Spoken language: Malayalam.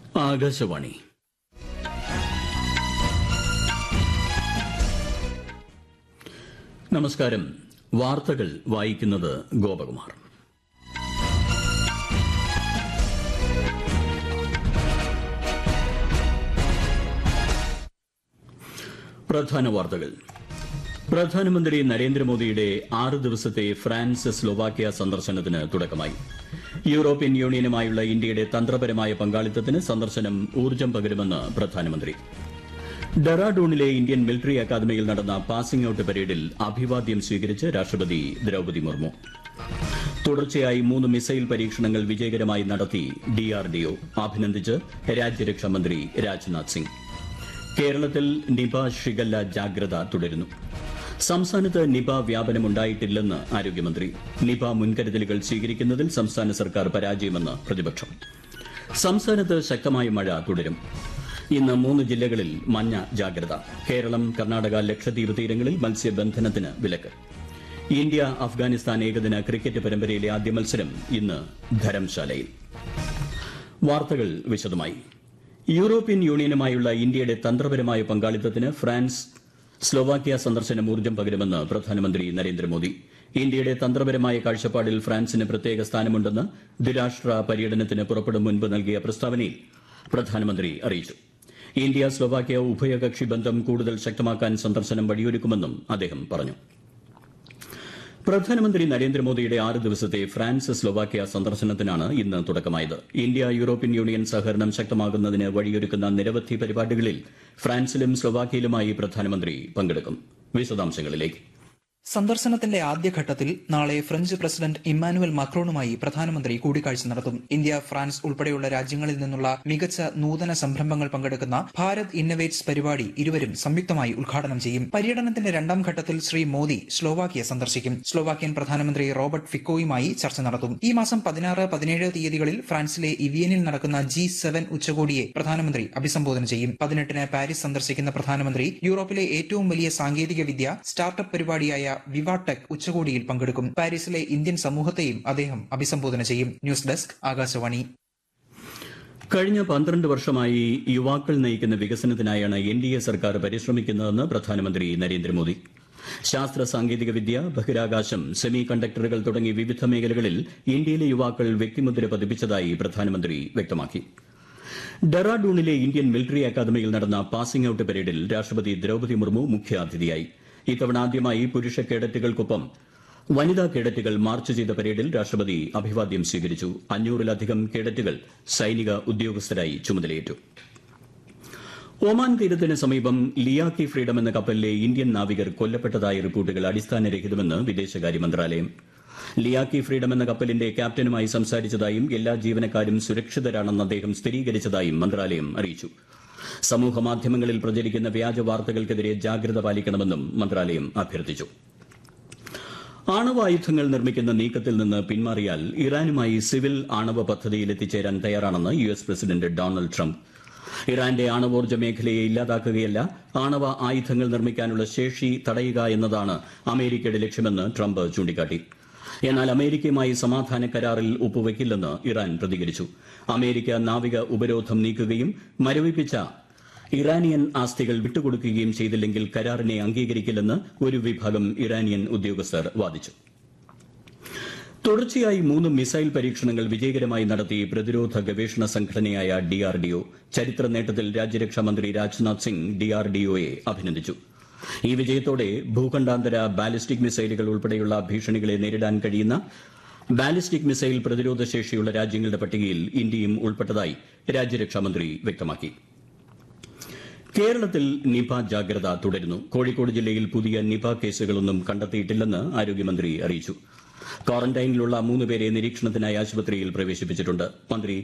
ആകാശവാണി. നമസ്കാരം. വാർത്തകൾ വായിക്കുന്നത് ഗോപകുമാർ. പ്രധാന വാർത്തകൾ. പ്രധാനമന്ത്രി നരേന്ദ്രമോദിയുടെ 6 ദിവസത്തെ ഫ്രാൻസ് സ്ലോവാക്യ സന്ദർശനത്തിന് തുടക്കമായി. യൂറോപ്യൻ യൂണിയനുമായുള്ള ഇന്ത്യയുടെ തന്ത്രപരമായ പങ്കാളിത്തത്തിന് സന്ദർശനം ഊർജ്ജം പകരുമെന്ന് പ്രധാനമന്ത്രി. ഡെറാഡൂണിലെ ഇന്ത്യൻ മിലിറ്ററി അക്കാദമിയിൽ നടന്ന പാസിംഗ് ഔട്ട് പരേഡിൽ അഭിവാദ്യം സ്വീകരിച്ച് രാഷ്ട്രപതി ദ്രൌപദി മുർമു. തുടർച്ചയായി 3 മിസൈൽ പരീക്ഷണങ്ങൾ വിജയകരമായി നടത്തി DRDO. അഭിനന്ദിച്ച് രാജ്യരക്ഷാമന്ത്രി രാജ്നാഥ് സിംഗ്. കേരളത്തിൽ നിപ ഷിഗല്ല ജാഗ്രത തുടരുന്നു. സംസ്ഥാനത്ത് നിപ വ്യാപനമുണ്ടായിട്ടില്ലെന്ന് ആരോഗ്യമന്ത്രി. നിപ മുൻകരുതലുകൾ സ്വീകരിക്കുന്നതിൽ സംസ്ഥാന സർക്കാർ പരാജയമെന്ന് പ്രതിപക്ഷം. സംസ്ഥാനത്ത് ശക്തമായ മഴ തുടരും. ഇന്ന് 3 ജില്ലകളിൽ മഞ്ഞ ജാഗ്രത. കേരളം, കർണാടക, ലക്ഷദ്വീപ് തീരങ്ങളിൽ മത്സ്യബന്ധനത്തിന് വിലക്ക്. ഇന്ത്യ അഫ്ഗാനിസ്ഥാൻ ഏകദിന ക്രിക്കറ്റ് പരമ്പരയിലെ ആദ്യ മത്സരം ഇന്ന് ധരംശാലയിൽ. വാർത്തകൾ വിശദമായി. യൂറോപ്യൻ യൂണിയനുമായുള്ള ഇന്ത്യയുടെ തന്ത്രപരമായ പങ്കാളിത്തത്തിന് ഫ്രാൻസ് സ്ലോവാക്യ സന്ദർശനം ഊർജ്ജം പകരുമെന്ന് പ്രധാനമന്ത്രി നരേന്ദ്രമോദി. ഇന്ത്യയുടെ തന്ത്രപരമായ കാഴ്ചപ്പാടിൽ ഫ്രാൻസിന് പ്രത്യേക സ്ഥാനമുണ്ടെന്ന് ദ്വിരാഷ്ട്ര പര്യടനത്തിന് പുറപ്പെടും മുൻപ് നൽകിയ പ്രസ്താവനയിൽ പ്രധാനമന്ത്രി അറിയിച്ചു. ഇന്ത്യ സ്ലോവാക്യ ഉഭയകക്ഷി ബന്ധം കൂടുതൽ ശക്തമാക്കാൻ സന്ദർശനം വഴിയൊരുക്കുമെന്നും അദ്ദേഹം പറഞ്ഞു. പ്രധാനമന്ത്രി നരേന്ദ്രമോദിയുടെ 6 ദിവസത്തെ ഫ്രാൻസ് സ്ലോവാക്യ സന്ദർശനത്തിനാണ് ഇന്ന് തുടക്കമായത്. ഇന്ത്യ യൂറോപ്യൻ യൂണിയൻ സഹകരണം ശക്തമാക്കുന്നതിന് വഴിയൊരുക്കുന്ന നിരവധി പരിപാടികളിൽ ഫ്രാൻസിലും സ്ലോവാക്യയിലുമായി പ്രധാനമന്ത്രി പങ്കെടുക്കും. വിശദാംശങ്ങളിലേക്ക്. സന്ദർശനത്തിന്റെ ആദ്യഘട്ടത്തിൽ നാളെ ഫ്രഞ്ച് പ്രസിഡന്റ് ഇമ്മാനുവൽ മാക്രോണുമായി പ്രധാനമന്ത്രി കൂടിക്കാഴ്ച നടത്തും. ഇന്ത്യ, ഫ്രാൻസ് ഉൾപ്പെടെയുള്ള രാജ്യങ്ങളിൽ നിന്നുള്ള മികച്ച നൂതന സംരംഭങ്ങൾ പങ്കെടുക്കുന്ന ഭാരത് ഇന്നവേറ്റ്സ് പരിപാടി ഇരുവരും സംയുക്തമായി ഉദ്ഘാടനം ചെയ്യും. പര്യടനത്തിന്റെ 2ാം ഘട്ടത്തിൽ ശ്രീ മോദി സ്ലോവാക്യ സന്ദർശിക്കും. സ്ലോവാക്യൻ പ്രധാനമന്ത്രി റോബർട്ട് ഫിക്കോയുമായി ചർച്ച നടത്തും. ഈ മാസം 16, 17 തീയതികളിൽ ഫ്രാൻസിലെ ഇവിയനിൽ നടക്കുന്ന G7 ഉച്ചകോടിയെ പ്രധാനമന്ത്രി അഭിസംബോധന ചെയ്യും. 18-ന് പാരീസ് സന്ദർശിക്കുന്ന പ്രധാനമന്ത്രി യൂറോപ്പിലെ ഏറ്റവും വലിയ സാങ്കേതിക വിദ്യ സ്റ്റാർട്ടപ്പ് പരിപാടിയായ വിവാടെക് ഉച്ചകോടിയിൽ പങ്കെടുക്കും. പാരീസിലെ ഇന്ത്യൻ സമൂഹത്തെയും അദ്ദേഹം അഭിസംബോധന ചെയ്യും. News desk, Akashvani. കഴിഞ്ഞ 12 വർഷമായി യുവാക്കൾ നയിക്കുന്ന വികസനത്തിനായാണ് NDA സർക്കാർ പരിശ്രമിക്കുന്നതെന്ന് പ്രധാനമന്ത്രി നരേന്ദ്രമോദി. ശാസ്ത്ര സാങ്കേതിക വിദ്യ, ബഹിരാകാശം, സെമി കണ്ടക്ടറുകൾ തുടങ്ങി വിവിധ മേഖലകളിൽ ഇന്ത്യയിലെ യുവാക്കൾ വ്യക്തിമുദ്ര പതിപ്പിച്ചതായി പ്രധാനമന്ത്രി വ്യക്തമാക്കി. ഡെറാഡൂണിലെ ഇന്ത്യൻ മിലിറ്ററി അക്കാദമിയിൽ നടന്ന പാസിംഗ് ഔട്ട് പരേഡിൽ രാഷ്ട്രപതി ദ്രൌപദി മുർമു മുഖ്യാതിഥിയായി. ഇത്തവണ ആദ്യമായി പുരുഷ കേഡറ്റുകൾക്കൊപ്പം വനിതാ കേഡറ്റുകൾ മാർച്ച് ചെയ്ത പരേഡിൽ രാഷ്ട്രപതി അഭിവാദ്യം സ്വീകരിച്ചു. 500-ലധികം കേഡറ്റുകൾ സൈനിക ഉദ്യോഗസ്ഥരായി ചുമതലയേറ്റു. ഒമാൻ തീരത്തിന് സമീപം ലിയാക്കി ഫ്രീഡം എന്ന കപ്പലിലെ ഇന്ത്യൻ നാവികർ കൊല്ലപ്പെട്ടതായ റിപ്പോർട്ടുകൾ അടിസ്ഥാനരഹിതമെന്ന് വിദേശകാര്യ മന്ത്രാലയം. ലിയാക്കി ഫ്രീഡം എന്ന കപ്പലിന്റെ ക്യാപ്റ്റനുമായി സംസാരിച്ചതായും എല്ലാ ജീവനക്കാരും സുരക്ഷിതരാണെന്ന് അദ്ദേഹം സ്ഥിരീകരിച്ചതായും മന്ത്രാലയം അറിയിച്ചു. സമൂഹമാധ്യമങ്ങളിൽ പ്രചരിക്കുന്ന വ്യാജ വാർത്തകൾക്കെതിരെ ജാഗ്രത പാലിക്കണമെന്നും മന്ത്രാലയം അഭ്യർത്ഥിച്ചു. ആണവായുധങ്ങൾ നിർമ്മിക്കുന്ന നീക്കത്തിൽ നിന്ന് പിന്മാറിയാൽ ഇറാനുമായി സിവിൽ ആണവ പദ്ധതിയിൽ എത്തിച്ചേരാൻ തയ്യാറാണെന്ന് US പ്രസിഡന്റ് ഡൊണാൾഡ് ട്രംപ്. ഇറാന്റെ ആണവോർജ്ജ മേഖലയെ ഇല്ലാതാക്കുകയല്ല, ആണവ ആയുധങ്ങൾ നിർമ്മിക്കാനുള്ള ശേഷി തടയുക എന്നതാണ് അമേരിക്കയുടെ ലക്ഷ്യമെന്ന് ട്രംപ് ചൂണ്ടിക്കാട്ടി. എന്നാൽ അമേരിക്കയുമായി സമാധാന കരാറിൽ ഒപ്പുവയ്ക്കില്ലെന്ന് ഇറാൻ പ്രതികരിച്ചു. അമേരിക്ക നാവിക ഉപരോധം നീക്കുകയും മരവിപ്പിച്ച ഇറാനിയൻ ആസ്തികൾ വിട്ടുകൊടുക്കുകയും ചെയ്തില്ലെങ്കിൽ കരാറിനെ അംഗീകരിക്കില്ലെന്ന് ഒരു വിഭാഗം ഇറാനിയൻ ഉദ്യോഗസ്ഥർ വാദിച്ചു. തുടർച്ചയായി 3 മിസൈൽ പരീക്ഷണങ്ങൾ വിജയകരമായി നടത്തി പ്രതിരോധ ഗവേഷണ സംഘടനയായ DRDO. ചരിത്ര നേട്ടത്തിൽ രാജ്യരക്ഷാമന്ത്രി രാജ്നാഥ് സിംഗ് DRDOയെ അഭിനന്ദിച്ചു. ഈ വിജയത്തോടെ ഭൂഖണ്ഡാന്തര ബാലിസ്റ്റിക് മിസൈലുകൾ ഉൾപ്പെടെയുള്ള ഭീഷണികളെ നേരിടാൻ കഴിയുന്ന ബാലിസ്റ്റിക് മിസൈൽ പ്രതിരോധ ശേഷിയുള്ള രാജ്യങ്ങളുടെ പട്ടികയിൽ ഇന്ത്യയും ഉൾപ്പെട്ടതായി രാജ്യരക്ഷാമന്ത്രി വ്യക്തമാക്കി. കേരളത്തിൽ നിപ ജാഗ്രത തുടരുന്നു. കോഴിക്കോട് ജില്ലയിൽ പുതിയ നിപ കേസുകളൊന്നും കണ്ടെത്തിയിട്ടില്ലെന്ന് ആരോഗ്യമന്ത്രി അറിയിച്ചു. ക്വാറന്റൈനിലുള്ള 3 പേരെ നിരീക്ഷണത്തിനായി ആശുപത്രിയിൽ പ്രവേശിപ്പിച്ചിട്ടുണ്ട്. മന്ത്രി